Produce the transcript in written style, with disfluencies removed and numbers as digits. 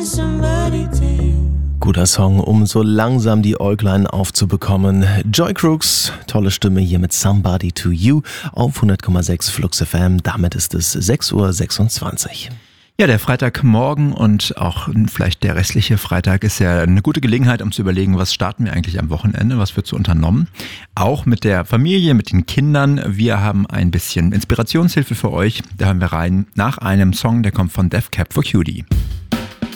Guter Song, um so langsam die Äuglein aufzubekommen. Joy Crooks, tolle Stimme hier mit Somebody to You auf 100,6 Flux FM. Damit ist es 6:26 Uhr. Ja, der Freitagmorgen und auch vielleicht der restliche Freitag ist ja eine gute Gelegenheit, um zu überlegen, was starten wir eigentlich am Wochenende, was wird so unternommen. Auch mit der Familie, mit den Kindern. Wir haben ein bisschen Inspirationshilfe für euch. Da hören wir rein nach einem Song, der kommt von Death Cab for Cutie.